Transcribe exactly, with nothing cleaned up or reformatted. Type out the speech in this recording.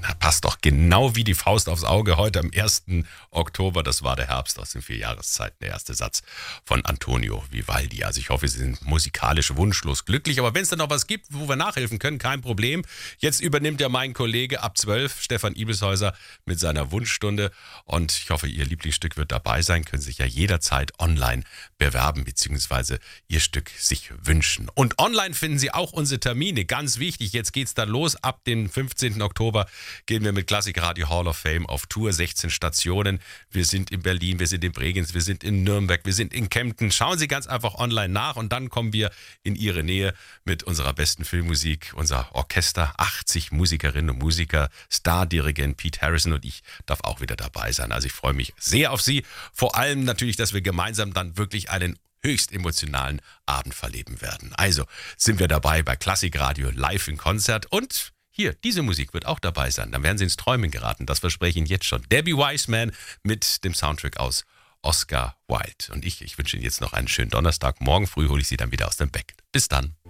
passt doch genau wie die Faust aufs Auge heute am ersten Oktober. Das war der Herbst aus den vier Jahreszeiten, der erste Satz von Antonio Vivaldi. Also ich hoffe, Sie sind musikalisch wunschlos glücklich. Aber wenn es da noch was gibt, wo wir nachhelfen können, kein Problem. Jetzt übernimmt ja mein Kollege ab zwölf, Stefan Ibelshäuser, mit seiner Wunschstunde. Und ich hoffe, Ihr Lieblingsstück wird dabei sein. Können sich ja jederzeit online bewerben bzw. Ihr Stück sich wünschen. Und online finden Sie auch unsere Termine. Ganz wichtig, jetzt geht's dann los. Ab dem fünfzehnten Oktober gehen wir mit Klassikradio Hall of Fame auf Tour. sechzehn Stationen. Wir sind in Berlin, wir sind in Bregenz, wir sind in Nürnberg, wir sind in Kempten. Schauen Sie ganz einfach online nach und dann kommen wir in Ihre Nähe mit unserer besten Filmmusik, unser Orchester, achtzig Musikerinnen und Musiker, Stardirigent Pete Harrison und ich darf auch wieder dabei sein. Also ich freue mich sehr auf Sie. Vor allem natürlich, dass wir gemeinsam dann wirklich einen höchst emotionalen Abend verleben werden. Also sind wir dabei bei Klassikradio live in Konzert und hier, diese Musik wird auch dabei sein. Dann werden Sie ins Träumen geraten. Das verspreche ich Ihnen jetzt schon. Debbie Wiseman mit dem Soundtrack aus Oscar Wilde. Und ich, ich wünsche Ihnen jetzt noch einen schönen Donnerstag. Morgen früh hole ich Sie dann wieder aus dem Bett. Bis dann.